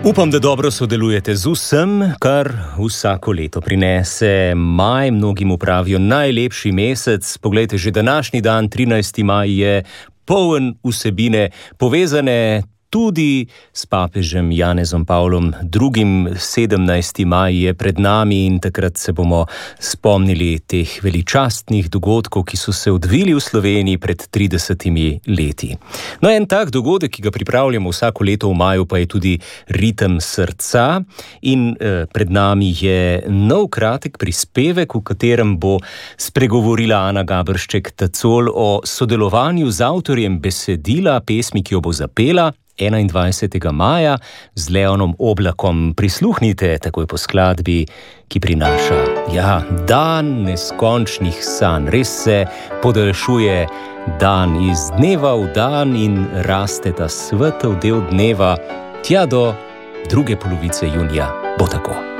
Upam, da dobro sodelujete z vsem, kar vsako leto prinese maj. Mnogi mu pravijo najlepši mesec. Poglejte, že današnji dan, 13. maj, je poln vsebine, povezane tudi s papežem Janezom Pavlom II. 17. maj je pred nami in takrat se bomo spomnili teh veličastnih dogodkov, ki so se odvili v Sloveniji pred 30 leti. No, en tak dogodek, ki ga pripravljamo vsako leto v maju, pa je tudi Ritem srca in pred nami je nov kratek prispevek, v katerem bo spregovorila Ana Gaberšček-Tacol o sodelovanju z avtorjem besedila pesmi, ki jo bo zapela 21. maja z Leonom Oblakom. Prisluhnite takoj po skladbi, ki prinaša, dan neskončnih sanj. Res se podaljšuje dan iz dneva v dan in raste ta svetel del dneva tja do druge polovice junija. Bo tako.